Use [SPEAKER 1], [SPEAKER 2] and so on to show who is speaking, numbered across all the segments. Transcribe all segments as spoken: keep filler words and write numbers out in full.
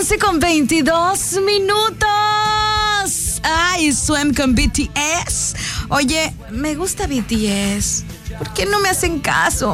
[SPEAKER 1] once con veintidós minutos. Ay, Swim con B T S. Oye, me gusta B T S. ¿Por qué no me hacen caso?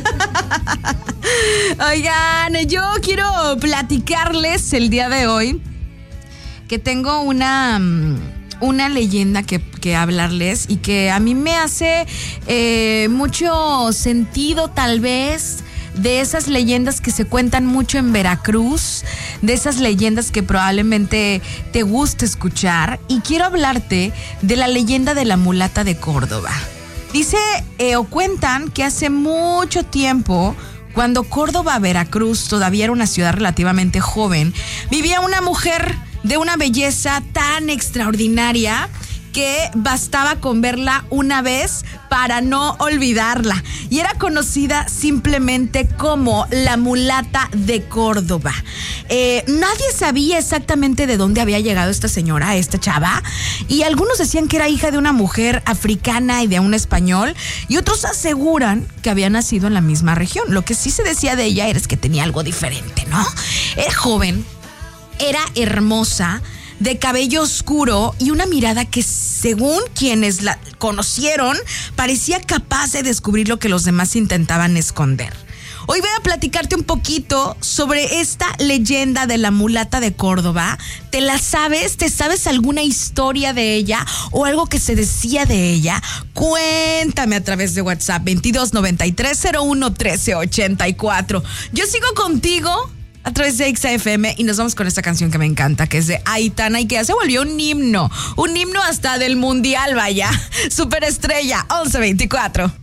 [SPEAKER 1] Oigan, yo quiero platicarles el día de hoy que tengo una, una leyenda que, que hablarles y que a mí me hace eh, mucho sentido, tal vez, de esas leyendas que se cuentan mucho en Veracruz, de esas leyendas que probablemente te guste escuchar. Y quiero hablarte de la leyenda de la mulata de Córdoba. Dice eh, o cuentan que hace mucho tiempo, cuando Córdoba, Veracruz, todavía era una ciudad relativamente joven, vivía una mujer de una belleza tan extraordinaria que bastaba con verla una vez para no olvidarla. Y era conocida simplemente como la mulata de Córdoba. Eh, nadie sabía exactamente de dónde había llegado esta señora, esta chava. Y algunos decían que era hija de una mujer africana y de un español. Y otros aseguran que había nacido en la misma región. Lo que sí se decía de ella era que tenía algo diferente, ¿no? Era joven, era hermosa, de cabello oscuro y una mirada que, según quienes la conocieron, parecía capaz de descubrir lo que los demás intentaban esconder. Hoy voy a platicarte un poquito sobre esta leyenda de la mulata de Córdoba. ¿Te la sabes? ¿Te sabes alguna historia de ella o algo que se decía de ella? Cuéntame a través de WhatsApp veintidós noventa y tres cero uno trece ochenta y cuatro. Yo sigo contigo a través de X F M y nos vamos con esta canción que me encanta, que es de Aitana y que ya se volvió un himno, un himno hasta del mundial, vaya. Superestrella, once veinticuatro.